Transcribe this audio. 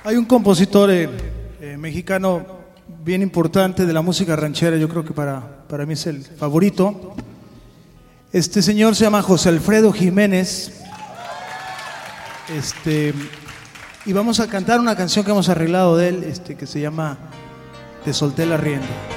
Hay un compositor mexicano bien importante de la música ranchera, yo creo que para mí es el favorito. Este señor se llama José Alfredo Jiménez. Y vamos a cantar una canción que hemos arreglado de él, que se llama Te solté la rienda.